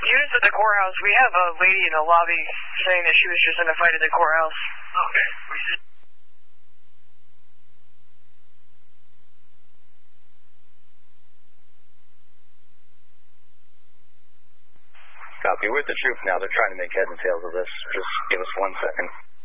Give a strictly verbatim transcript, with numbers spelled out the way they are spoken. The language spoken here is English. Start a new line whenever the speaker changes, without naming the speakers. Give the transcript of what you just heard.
units at the courthouse, we have a lady in the lobby saying that she was just in a fight at the courthouse.
Okay. We should...
Copy. We're with the troops now. They're trying to make heads and tails of this. Just give us one second.